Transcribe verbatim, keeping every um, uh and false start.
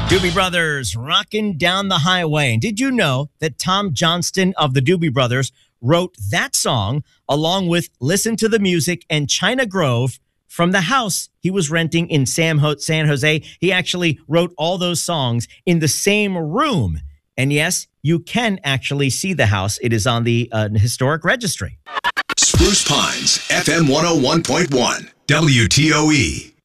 Doobie Brothers, rocking down the highway. And did you know that Tom Johnston of the Doobie Brothers wrote that song along with Listen to the Music and China Grove from the house he was renting in San Jose? He actually wrote all those songs in the same room. And yes, you can actually see the house. It is on the uh, historic registry. Spruce Pines, F M one oh one point one, W T O E.